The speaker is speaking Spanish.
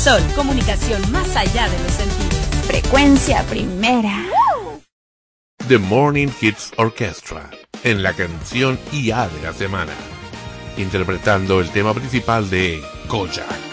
Sol, comunicación más allá de los sentidos. Frecuencia primera. The Morning Hits Orchestra, en la canción IA de la semana, interpretando el tema principal de Kojak.